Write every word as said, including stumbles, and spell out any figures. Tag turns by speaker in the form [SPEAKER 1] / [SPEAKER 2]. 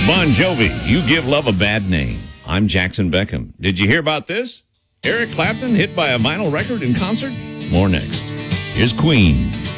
[SPEAKER 1] Bon Jovi, You Give Love a Bad Name. I'm Jackson Beckham. Did you hear about this? Eric Clapton hit by a vinyl record in concert? More next. Here's Queen.